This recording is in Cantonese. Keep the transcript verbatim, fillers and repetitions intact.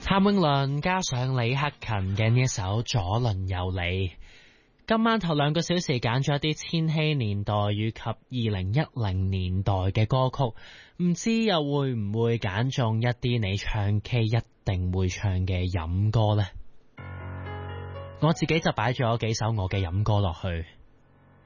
譚詠麟加上李克勤嘅呢一首左鄰右里，今晚頭兩個小時揀咗一啲千禧年代以及二零一零年代嘅歌曲，唔知又會唔會揀中一啲你唱 K 一定會唱嘅飲歌呢？我自己就擺咗幾首我嘅飲歌落去。